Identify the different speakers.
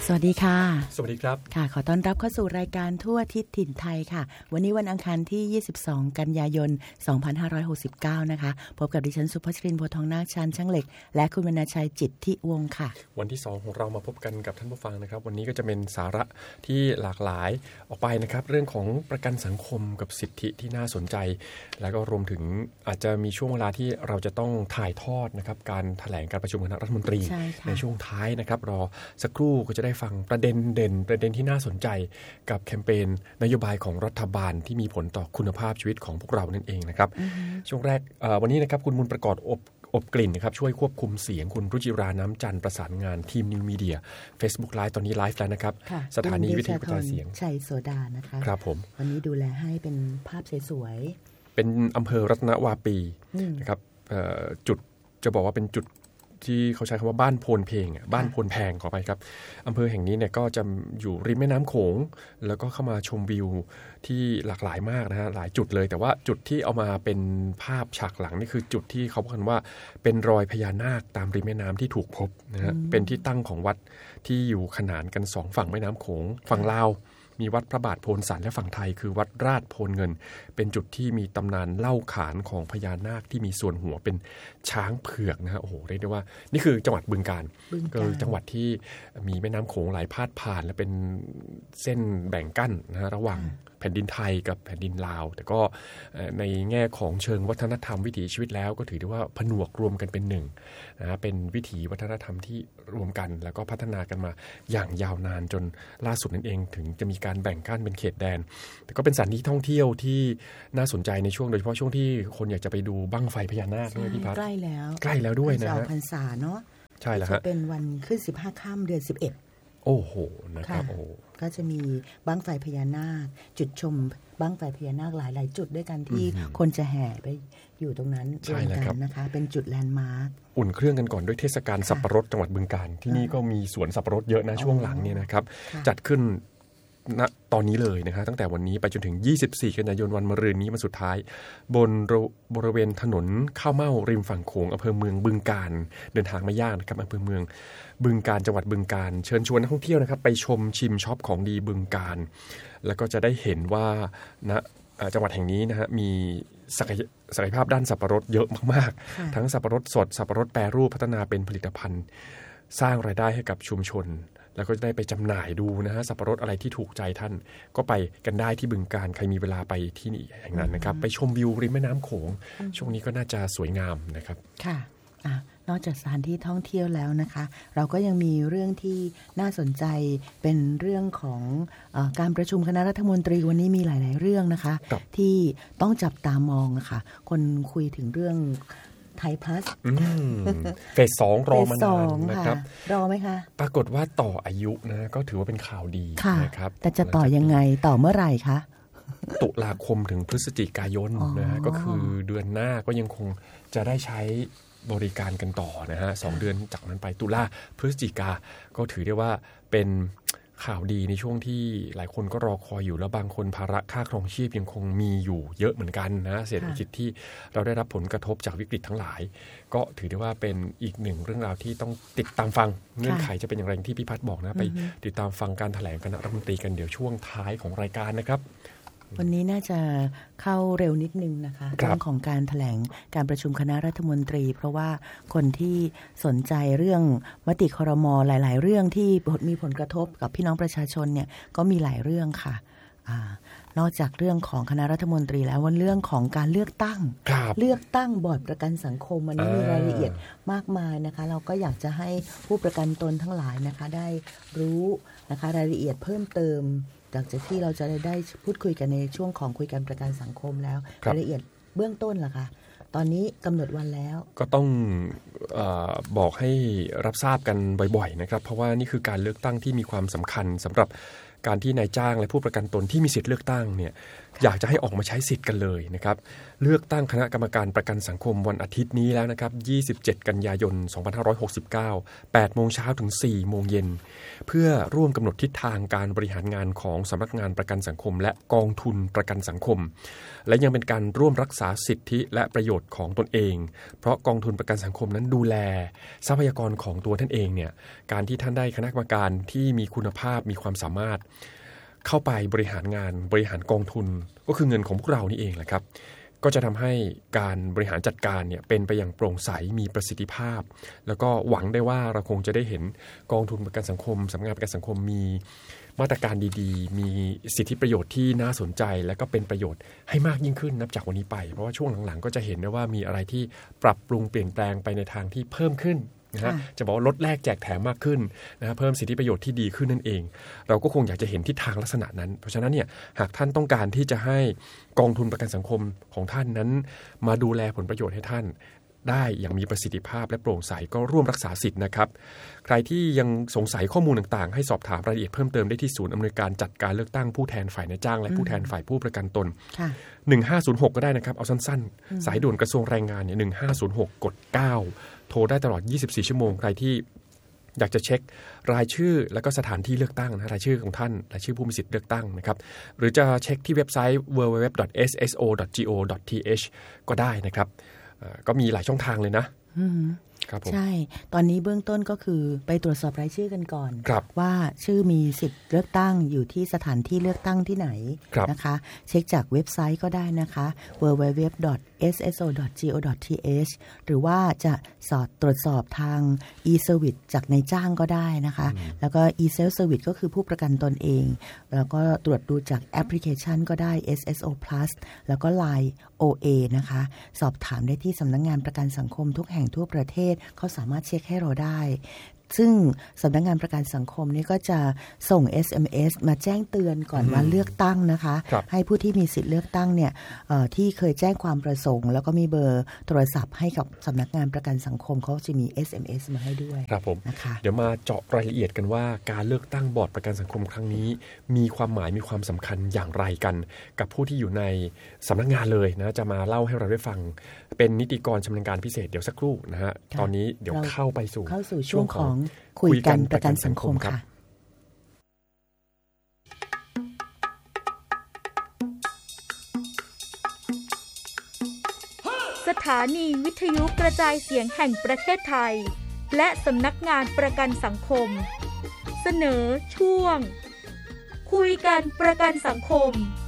Speaker 1: สวัสดีค่ะ
Speaker 2: สวัสดีครับ
Speaker 1: ค่ะขอต้อนรับเข้าสู่รายการทั่วทิศถิ่นไทยค่ะวันนี้วันอังคารที่22กันยายน2569นะคะพบกับดิฉันสุภชรินทร์ โพธิ์ทองนาคชานช่างเหล็กและคุณวรรณชัยจิตทิวงศ์ค่ะ
Speaker 2: วันที่2ของเรามาพบกันกับท่านผู้ฟังนะครับวันนี้ก็จะเป็นสาระที่หลากหลายออกไปนะครับเรื่องของประกันสังคมกับสิทธิที่น่าสนใจแล้วก็รวมถึงอาจจะมีช่วงเวลาที่เราจะต้องถ่ายทอดนะครับการแถลงการประชุมคณะรัฐมนตรี ในช่วงท้ายนะครับรอสักครู่ก็จะได้ฟังประเด็นเด่นประเด็นที่น่าสนใจกับแคมเปญนโยบายของรัฐบาลที่มีผลต่อคุณภาพชีวิตของพวกเรานั่นเองนะครับช่วงแรกวันนี้นะครับคุณมุนประกอบอบกลิ่นนะครับช่วยควบคุมเสียงคุณรุจิราน้ำจันทร์ประสานงานทีมนิวมีเดีย Facebook Live ตอนนี้ไลฟ์แล้วนะครับสถานีวิทยุกระจายเสียง
Speaker 1: ชัยโสดานะคะ
Speaker 2: ครับผม
Speaker 1: วันนี้ดูแลให้เป็นภาพสวย
Speaker 2: ๆเป็นอำเภอรัตนวาปีนะครับจุดจะบอกว่าเป็นจุดที่เขาใช้คำว่าบ้านโพนเพงบ้านโพนแพงขอไปครับอำเภอแห่งนี้เนี่ยก็จะอยู่ริมแม่น้ำโขงแล้วก็เข้ามาชมวิวที่หลากหลายมากนะฮะหลายจุดเลยแต่ว่าจุดที่เอามาเป็นภาพฉากหลังนี่คือจุดที่เขาบอกกันว่าเป็นรอยพญานาคตามริมแม่น้ำที่ถูกพบนะฮะเป็นที่ตั้งของวัดที่อยู่ขนานกัน2ฝั่งแม่น้ำโขงฝั่งลาวมีวัดพระบาทโพนสันและฝั่งไทยคือวัดราชโพนเงินเป็นจุดที่มีตำนานเล่าขานของพญานาคที่มีส่วนหัวเป็นช้างเผือกนะฮะโอ้โหเรียกได้ว่านี่คือจังหวัดบึงกาฬก็คือจังหวัดที่มีแม่น้ำโขงไหลพาดผ่านและเป็นเส้นแบ่งกั้นนะฮะระหว่างแผ่นดินไทยกับแผ่นดินลาวแต่ก็ในแง่ของเชิงวัฒนธรรมวิถีชีวิตแล้วก็ถือได้ว่าผนวกรวมกันเป็นหนึ่งนะเป็นวิถีวัฒนธรรมที่รวมกันแล้วก็พัฒนากันมาอย่างยาวนานจนล่าสุดนั่นเองถึงจะมีการแบ่งกั้นเป็นเขตแดนแต่ก็เป็นสถานที่ท่องเที่ยวที่น่าสนใจในช่วงโดยเฉพาะช่วงที่คนอยากจะไปดูบั้งไฟพญานาคด้วยพี่พัฒน์
Speaker 1: ใกล้
Speaker 2: แล้วด้วยนะฮะ
Speaker 1: พรรษาเนาะ
Speaker 2: ใช่แล้วฮะ
Speaker 1: จะเป็นวันขึ้น15ค่ำเดือน11
Speaker 2: โอ้โหนะครับโอ้
Speaker 1: ก็จะมีบั้งไฟพญานาคจุดชมบั้งไฟพญานาคหลายจุดด้วยกันที่คนจะแห่ไปอยู่ตรงนั้นรวมกันนะคะเป็นจุดแลนด์มาร์ค
Speaker 2: อุ่นเครื่องกันก่อนด้วยเทศกาลสับปะรดจังหวัดบึงกาฬที่นี่ก็มีสวนสับปะรดเยอะนะช่วงหลังเนี่ยนะครับจัดขึ้นณตอนนี้เลยนะครับตั้งแต่วันนี้ไปจนถึง24กันยายนวันมะรืนนี้วันสุดท้ายบริเวณถนนข้าวเม่าริมฝั่งโขงอำเภอเมืองบึงกาฬเดินทางไม่ยากนะครับอำเภอเมืองบึงกาฬจังหวัดบึงกาฬเชิญชวนนักท่องเที่ยวนะครับไปชมชิมช็อปของดีบึงกาฬแล้วก็จะได้เห็นว่าณจังหวัดแห่งนี้นะฮะมีศักยภาพด้านสับปะรดเยอะมากๆทั้งสับปะรดสดสับปะรดแปรรูปพัฒนาเป็นผลิตภัณฑ์สร้างรายได้ให้กับชุมชนแล้วก็จะได้ไปจำหน่ายดูนะฮะสับปะรดอะไรที่ถูกใจท่านก็ไปกันได้ที่บึงกาฬใครมีเวลาไปที่นี่แห่งนั้นนะครับไปชมวิวริมแม่น้ำโขงช่วงนี้ก็น่าจะสวยงามนะครับ
Speaker 1: ค่ะนอกจากสถานที่ท่องเที่ยวแล้วนะคะเราก็ยังมีเรื่องที่น่าสนใจเป็นเรื่องของการประชุมคณะรัฐมนตรีวันนี้มีหลายๆเรื่องนะคะที่ต้องจับตามองนะคะคนคุยถึงเรื่องไทยพลัส
Speaker 2: เฟส 2รอมานานนะครับ
Speaker 1: รอไหมคะ
Speaker 2: ปรากฏว่าต่ออายุนะก็ถือว่าเป็นข่าวดีนะครับ
Speaker 1: แต่จะต่อยังไงต่อเมื่อไหร่คะ
Speaker 2: ตุลาคมถึงพฤศจิกายนนะฮะก็คือเดือนหน้าก็ยังคงจะได้ใช้บริการกันต่อนะฮะ2เดือนจากนั้นไปตุลาพฤศจิกาก็ถือได้ว่าเป็นข่าวดีในช่วงที่หลายคนก็รอคอยอยู่แล้วบางคนภาระค่าครองชีพยังคงมีอยู่เยอะเหมือนกันนะเศรษฐกิจที่เราได้รับผลกระทบจากวิกฤตทั้งหลายก็ถือได้ว่าเป็นอีกหนึ่งเรื่องราวที่ต้องติดตามฟังเงื่อนไขจะเป็นอย่างไรที่พี่พัฒน์บอกนะไปติดตามฟังการแถลงคณะรัฐมนตรีกันเดี๋ยวช่วงท้ายของรายการนะครับ
Speaker 1: วันนี้น่าจะเข้าเร็วนิดนึงนะคะเรื่องของการแถลงการประชุมคณะรัฐมนตรีเพราะว่าคนที่สนใจเรื่องมติครม.หลายๆเรื่องที่มีผลกระทบกับพี่น้องประชาชนเนี่ยก็มีหลายเรื่องค่ะนอกจากเรื่องของคณะรัฐมนตรีแล้ววันเรื่องของการเลือกตั้งบอร์ดประกันสังคมวันนี้มีรายละเอียดมากมายนะคะเราก็อยากจะให้ผู้ประกันตนทั้งหลายนะคะได้รู้นะคะรายละเอียดเพิ่มเติมหลังจากที่เราจะได้พูดคุยกันในช่วงของคุยกันประกันสังคมแล้วรายละเอียดเบื้องต้นล่ะคะตอนนี้กำหนดวันแล้ว
Speaker 2: ก็ต้องบอกให้รับทราบกันบ่อยๆนะครับเพราะว่านี่คือการเลือกตั้งที่มีความสำคัญสำหรับการที่นายจ้างและผู้ประกันตนที่มีสิทธิ์เลือกตั้งเนี่ยอยากจะให้ออกมาใช้สิทธิ์กันเลยนะครับเลือกตั้งคณะกรรมการประกันสังคมวันอาทิตย์นี้แล้วนะครับ27 กันยายน 2569 8 โมงเช้าถึง 4 โมงเย็นเพื่อร่วมกำหนดทิศทางการบริหารงานของสำนักงานประกันสังคมและกองทุนประกันสังคมและยังเป็นการร่วมรักษาสิทธิและประโยชน์ของตนเองเพราะกองทุนประกันสังคมนั้นดูแลทรัพยากรของตัวท่านเองเนี่ยการที่ท่านได้คณะกรรมการที่มีคุณภาพมีความสามารถเข้าไปบริหารงานบริหารกองทุนก็คือเงินของพวกเรานี่เองแหละครับก็จะทำให้การบริหารจัดการเนี่ยเป็นไปอย่างโปร่งใสมีประสิทธิภาพแล้วก็หวังได้ว่าเราคงจะได้เห็นกองทุนประกันสังคมสำนักงานประกันสังคมมีมาตรการดีๆมีสิทธิประโยชน์ที่น่าสนใจและก็เป็นประโยชน์ให้มากยิ่งขึ้นนับจากวันนี้ไปเพราะว่าช่วงหลังๆก็จะเห็นได้ว่ามีอะไรที่ปรับปรุงเปลี่ยนแปลงไปในทางที่เพิ่มขึ้นนะฮะจะบอกว่าลดแลกแจกแถมมากขึ้นนะฮะเพิ่มสิทธิประโยชน์ที่ดีขึ้นนั่นเองเราก็คงอยากจะเห็นทิศทางลักษณะนั้นเพราะฉะนั้นเนี่ยหากท่านต้องการที่จะให้กองทุนประกันสังคมของท่านนั้นมาดูแลผลประโยชน์ให้ท่านได้อย่างมีประสิทธิภาพและโปร่งใสก็ร่วมรักษาสิทธิ์นะครับใครที่ยังสงสัยข้อมูลต่างๆให้สอบถามรายละเอียดเพิ่มเติมได้ที่ศูนย์อำนวยการจัดการเลือกตั้งผู้แทนฝ่ายนายจ้างและผู้แทนฝ่ายผู้ประกันตน1506ก็ได้นะครับเอาสั้นๆสายด่วนกระทรวงแรงงานเนี่ย1506กด9โทรได้ตลอด24ชั่วโมงใครที่อยากจะเช็ครายชื่อแล้วก็สถานที่เลือกตั้งนะรายชื่อของท่านรายชื่อผู้มีสิทธิ์เลือกตั้งนะครับหรือจะเช็คที่เว็บไซต์ www.sso.go.th ก็ได้นะครับก็มีหลายช่องทางเลยนะครับผม
Speaker 1: ใช่ตอนนี้เบื้องต้นก็คือไปตรวจสอบรายชื่อกันก่อนว่าชื่อมีสิทธิ์เลือกตั้งอยู่ที่สถานที่เลือกตั้งที่ไหนนะคะเช็คจากเว็บไซต์ก็ได้นะคะ www.sso.go.th หรือว่าจะตรวจสอบทาง e-service จากนายจ้างก็ได้นะคะแล้วก็ e-self service ก็คือผู้ประกันตนเองแล้วก็ตรวจดูจากแอปพลิเคชันก็ได้ SSO Plus แล้วก็ Line OA นะคะสอบถามได้ที่สำนักงานประกันสังคมทุกแห่งทั่วประเทศเขาสามารถเช็คให้เราได้ซึ่งสำนักงานประกันสังคมนี่ก็จะส่ง SMS มาแจ้งเตือนก่อนวันเลือกตั้งนะคะให้ผู้ที่มีสิทธิ์เลือกตั้งเนี่ยที่เคยแจ้งความประสงค์แล้วก็มีเบอร์โทรศัพท์ให้กับสำนักงานประกันสังคมเขาจะมี SMS มาให้ด้วย
Speaker 2: ครับผม
Speaker 1: นะคะ
Speaker 2: เดี๋ยวมาเจาะรายละเอียดกันว่าการเลือกตั้งบอร์ดประกันสังคมครั้งนี้มีความหมายมีความสำคัญอย่างไรกันกับผู้ที่อยู่ในสำนักงานเลยนะจะมาเล่าให้เราได้ฟังเป็นนิติกรชำนาญการพิเศษเดี๋ยวสักครู่นะฮะตอนนี้เดี๋ยวเข้าสู่
Speaker 1: ช่วงของคุยกันประกันสังคมค่ะ
Speaker 3: สถานีวิทยุกระจายเสียงแห่งประเทศไทยและสำนักงานประกันสังคมเสนอช่วงคุยกันประกันสังคม